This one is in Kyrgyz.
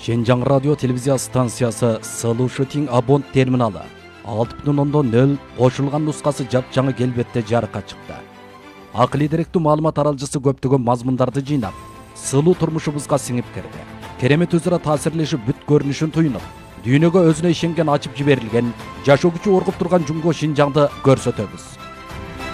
Шенжаң радио телевизия станциясы Сылуу Шутинг абонт терминалы 6.0 кошулган нускасы жапжаңы келбетте жарыкка чыкты. Акылий деректүү маалымат аралжысы көптөгөн мазмундарды жыйнап, сылуу турмушубузга сиңип кирди. Керемет өзара таасирлешип бүт көрүнүшүн туюнуп, дүйнөгө өзүнө ишенген ачып жиберилген, жашоо күчү оргуп турган Жумго Шинжаңды көрсөтөбүз.